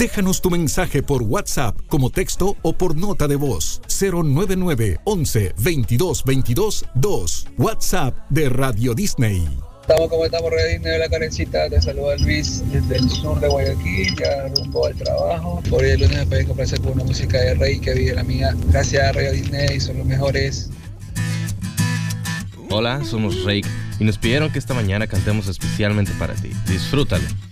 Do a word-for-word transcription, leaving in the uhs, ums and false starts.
Déjanos tu mensaje por WhatsApp como texto o por nota de voz. cero nueve nueve once veintidós veintidós dos. WhatsApp de Radio Disney. Estamos como estamos, Radio Disney de la Karencita. Te saluda Luis desde el sur de Guayaquil, ya rumbo al trabajo. Por hoy el lunes me pueden complacer con una música de Rey que vive la mía. Gracias a Radio Disney, son los mejores. Hola, somos Rey y nos pidieron que esta mañana cantemos especialmente para ti. Disfrútalo.